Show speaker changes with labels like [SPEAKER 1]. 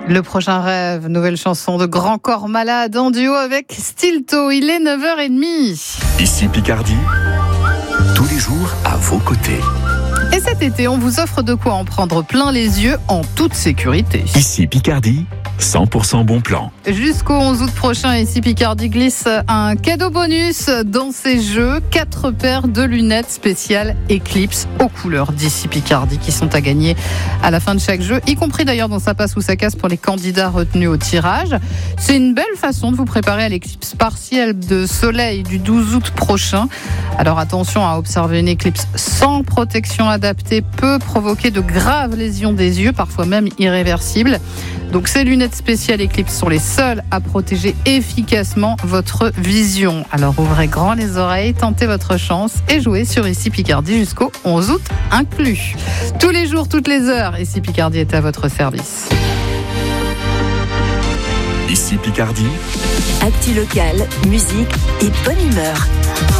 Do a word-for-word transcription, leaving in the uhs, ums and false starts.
[SPEAKER 1] Le prochain rêve, nouvelle chanson de Grand Corps Malade en duo avec Stilto. Il est neuf heures trente.
[SPEAKER 2] Ici Picardie, tous les jours à vos côtés.
[SPEAKER 1] Et cet été, on vous offre de quoi en prendre plein les yeux en toute sécurité.
[SPEAKER 2] Ici Picardie, cent pour cent bon plan.
[SPEAKER 1] Jusqu'au onze août prochain, ici Picardie glisse un cadeau bonus dans ses jeux. Quatre paires de lunettes spéciales Eclipse aux couleurs d'ici Picardie qui sont à gagner à la fin de chaque jeu, y compris d'ailleurs dans sa passe ou sa casse pour les candidats retenus au tirage. C'est une belle façon de vous préparer à l'éclipse partielle de soleil du douze août prochain. Alors attention à observer une éclipse sans protection adaptée peut provoquer de graves lésions des yeux, parfois même irréversibles. Donc ces lunettes spéciales Eclipse sont les seules à protéger efficacement votre vision. Alors ouvrez grand les oreilles, tentez votre chance et jouez sur Ici Picardie jusqu'au onze août inclus. Tous les jours, toutes les heures, Ici Picardie est à votre service.
[SPEAKER 2] Ici Picardie,
[SPEAKER 3] actu locale, musique et bonne humeur.